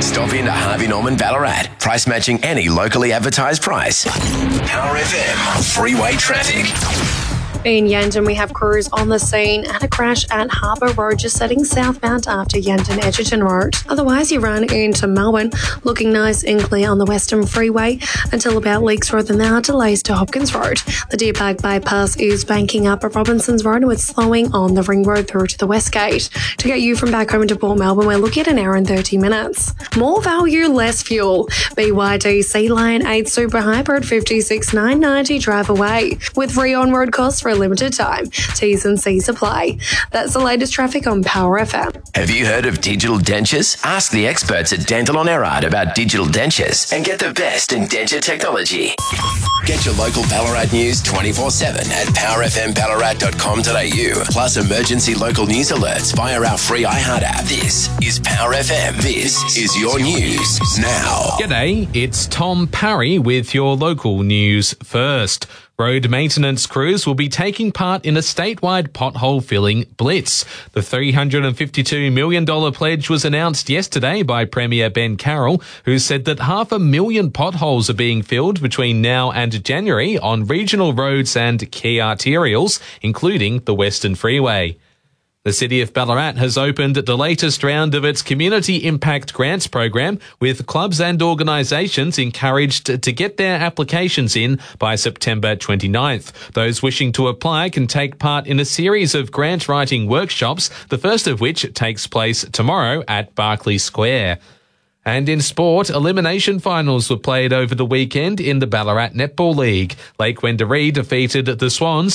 Stop in to Harvey Norman Ballarat. Price matching any locally advertised price. Power FM freeway traffic. In Yandon, we have crews on the scene at a crash at Harbour Road, just heading southbound after Yandon Edgerton Road. Otherwise, you run into Melbourne, looking nice and clear on the Western Freeway until about Leakes Road, and there are delays to Hopkins Road. The Deer Park bypass is banking up at Robinson's Road with slowing on the Ring Road through to the West Gate. To get you from back home to Port Melbourne, we're looking at an hour and 30 minutes. More value, less fuel. BYD Sea Lion 8 Super Hybrid 56,990 drive away with free on-road costs for a limited time. T's and C's apply. That's the latest traffic on Power FM. Have you heard of digital dentures? Ask the experts at Dental on Erard about digital dentures and get the best in denture technology. Get your local Ballarat news 24/7 at powerfmballarat.com.au. Plus emergency local news alerts via our free iHeart app. This is Power FM. This is your news now. G'day, it's Tom Parry with your local news first. Road maintenance crews will be taking part in a statewide pothole filling blitz. The $352 million pledge was announced yesterday by Premier Ben Carroll, who said that 500,000 potholes are being filled between now and January on regional roads and key arterials, including the Western Freeway. The City of Ballarat has opened the latest round of its Community Impact Grants program, with clubs and organisations encouraged to get their applications in by September 29th. Those wishing to apply can take part in a series of grant writing workshops, the first of which takes place tomorrow at Barclay Square. And in sport, elimination finals were played over the weekend in the Ballarat Netball League. Lake Wendouree defeated the Swans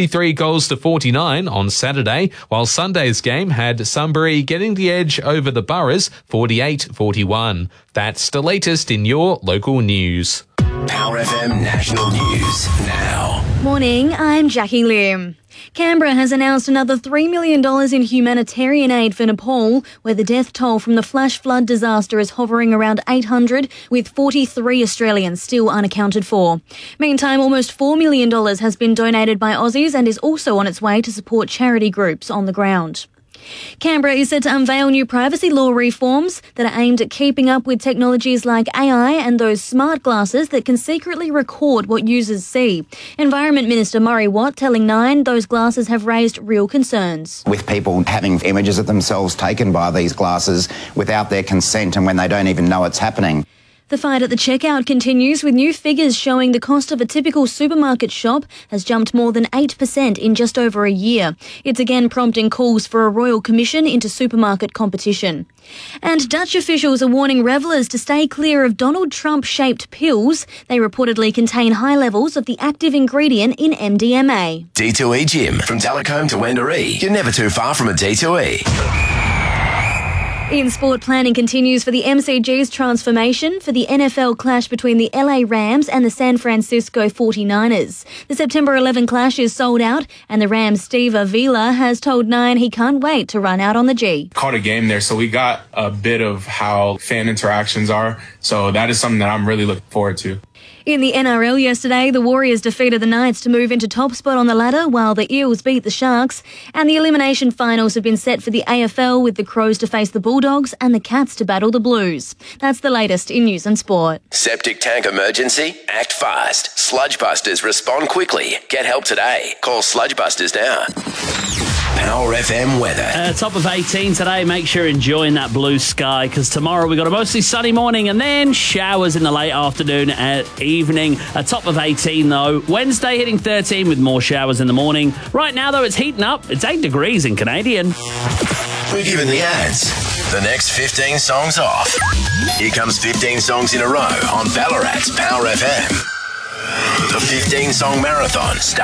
53-49 on Saturday, while Sunday's game had Sunbury getting the edge over the Boroughs 48-41. That's the latest in your local news. Power FM National News now. Morning, I'm Jackie Lim. Canberra has announced another $3 million in humanitarian aid for Nepal, where the death toll from the flash flood disaster is hovering around 800, with 43 Australians still unaccounted for. Meantime, almost $4 million has been donated by Aussies and is also on its way to support charity groups on the ground. Canberra is set to unveil new privacy law reforms that are aimed at keeping up with technologies like AI and those smart glasses that can secretly record what users see. Environment Minister Murray Watt telling Nine those glasses have raised real concerns. With people having images of themselves taken by these glasses without their consent and when they don't even know it's happening. The fight at the checkout continues, with new figures showing the cost of a typical supermarket shop has jumped more than 8% in just over a year. It's again prompting calls for a royal commission into supermarket competition. And Dutch officials are warning revellers to stay clear of Donald Trump-shaped pills. They reportedly contain high levels of the active ingredient in MDMA. D2E Gym. From Talcombe to Wendouree. You're never too far from a D2E. In sport, planning continues for the MCG's transformation for the NFL clash between the LA Rams and the San Francisco 49ers. The September 11 clash is sold out, and the Rams' Steve Avila has told Nine he can't wait to run out on the G. Caught a game there, so we got a bit of how fan interactions are. So that is something that I'm really looking forward to. In the NRL yesterday, the Warriors defeated the Knights to move into top spot on the ladder, while the Eels beat the Sharks. And the elimination finals have been set for the AFL, with the Crows to face the Bulldogs and the Cats to battle the Blues. That's the latest in news and sport. Septic tank emergency? Act fast. Sludge Busters respond quickly. Get help today. Call Sludge Busters now. Power FM weather. Top of 18 today. Make sure you're enjoying that blue sky, because tomorrow we've got a mostly sunny morning and then showers in the late afternoon and evening. A top of 18 though. Wednesday hitting 13 with more showers in the morning. Right now though, it's heating up. It's 8 degrees in Canadian. We're giving the ads the next 15 songs off. Here comes 15 songs in a row on Ballarat's Power FM. The 15-song marathon starts